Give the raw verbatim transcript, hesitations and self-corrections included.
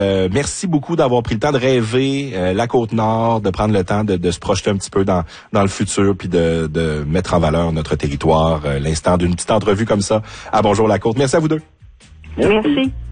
Euh, merci beaucoup d'avoir pris le temps de rêver euh, la Côte-Nord, de prendre le temps de, de se projeter un petit peu dans, dans le futur, puis de, de mettre en valeur notre territoire. Euh, l'instant d'une petite entrevue comme ça à Bonjour la Côte. Merci à vous deux. Merci.